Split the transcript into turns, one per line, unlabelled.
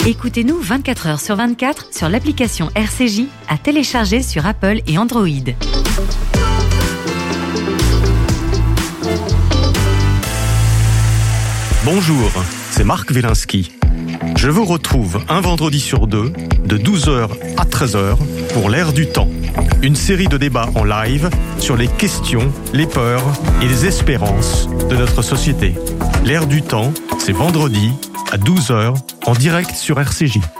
Écoutez-nous 24 heures sur 24 sur l'application RCJ à télécharger sur Apple et Android.
Bonjour, c'est Marc Wielinski. Je vous retrouve un vendredi sur deux, de 12h à 13h, pour l'Air du temps. Une série de débats en live sur les questions, les peurs et les espérances de notre société. L'Air du temps, c'est vendredi à 12h, en direct sur RCJ.